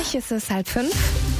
gleich, es ist 4:30.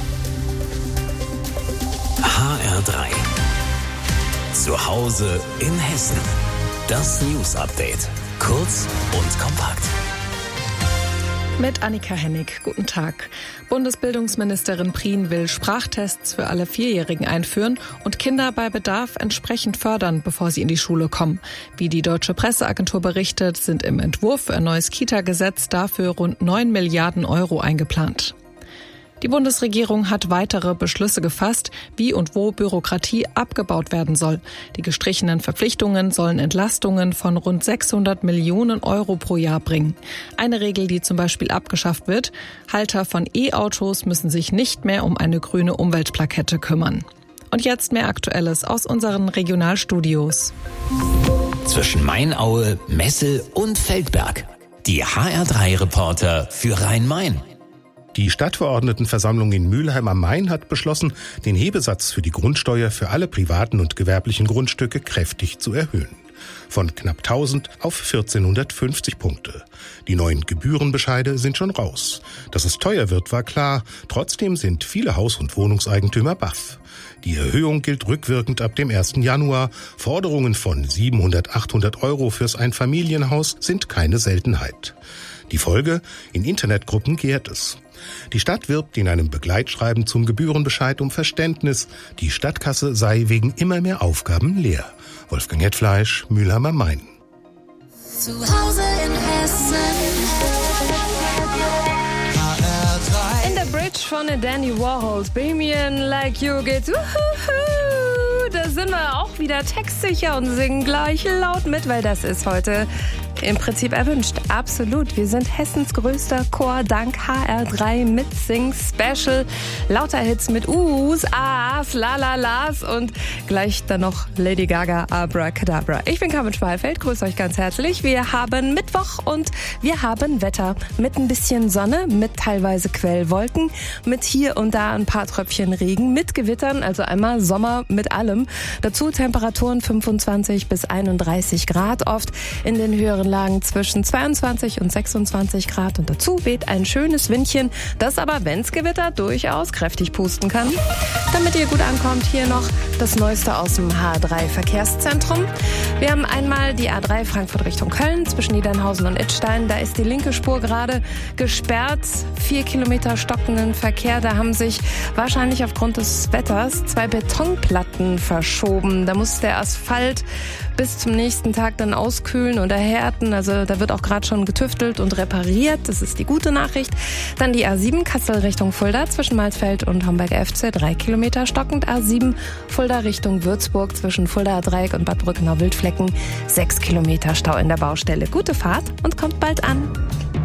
HR3. Zu Hause in Hessen. Das News-Update. Kurz und kompakt. Mit Annika Hennig. Guten Tag. Bundesbildungsministerin Prien will Sprachtests für alle Vierjährigen einführen und Kinder bei Bedarf entsprechend fördern, bevor sie in die Schule kommen. Wie die Deutsche Presseagentur berichtet, sind im Entwurf für ein neues Kita-Gesetz dafür rund 9 Milliarden Euro eingeplant. Die Bundesregierung hat weitere Beschlüsse gefasst, wie und wo Bürokratie abgebaut werden soll. Die gestrichenen Verpflichtungen sollen Entlastungen von rund 600 Millionen Euro pro Jahr bringen. Eine Regel, die zum Beispiel abgeschafft wird: Halter von E-Autos müssen sich nicht mehr um eine grüne Umweltplakette kümmern. Und jetzt mehr Aktuelles aus unseren Regionalstudios. Zwischen Mainaue, Messel und Feldberg. Die HR3-Reporter für Rhein-Main. Die Stadtverordnetenversammlung in Mülheim am Main hat beschlossen, den Hebesatz für die Grundsteuer für alle privaten und gewerblichen Grundstücke kräftig zu erhöhen. Von knapp 1000 auf 1450 Punkte. Die neuen Gebührenbescheide sind schon raus. Dass es teuer wird, war klar. Trotzdem sind viele Haus- und Wohnungseigentümer baff. Die Erhöhung gilt rückwirkend ab dem 1. Januar. Forderungen von 700, 800 Euro fürs Einfamilienhaus sind keine Seltenheit. Die Folge? In Internetgruppen gärt es. Die Stadt wirbt in einem Begleitschreiben zum Gebührenbescheid um Verständnis. Die Stadtkasse sei wegen immer mehr Aufgaben leer. Wolfgang Hetfleisch, Mülheim am Main. Zu Hause in Hessen. In der Bridge von Danny Warhols Bohemian Like You geht's. Da sind wir auch wieder textsicher und singen gleich laut mit, weil das ist heute im Prinzip erwünscht. Absolut. Wir sind Hessens größter Chor dank HR3 mit Sing Special. Lauter Hits mit U's, A's, Lalalas und gleich dann noch Lady Gaga, Abracadabra. Ich bin Carmen Schmalfeld, grüße euch ganz herzlich. Wir haben Mittwoch und wir haben Wetter mit ein bisschen Sonne, mit teilweise Quellwolken, mit hier und da ein paar Tröpfchen Regen, mit Gewittern, also einmal Sommer mit allem. Dazu Temperaturen 25 bis 31 Grad, oft in den höheren Lagen zwischen 22 und 26 Grad und dazu weht ein schönes Windchen, das aber, wenn's gewittert, durchaus kräftig pusten kann. Damit ihr gut ankommt, hier noch das Neueste aus dem H3 Verkehrszentrum. Wir haben einmal die A3 Frankfurt Richtung Köln zwischen Niedernhausen und Idstein. Da ist die linke Spur gerade gesperrt. 4 Kilometer stockenden Verkehr. Da haben sich wahrscheinlich aufgrund des Wetters 2 Betonplatten verschoben. Da muss der Asphalt bis zum nächsten Tag dann auskühlen und erhärten. Also da wird auch gerade schon getüftelt und repariert. Das ist die gute Nachricht. Dann die A7 Kassel Richtung Fulda zwischen Marsfeld und Homberger FC 3 Kilometer stockend. A7 Fulda Richtung Würzburg zwischen Fuldaer Dreieck und Bad Brückenau Wildflecken 6 Kilometer Stau in der Baustelle. Gute Fahrt und kommt bald an.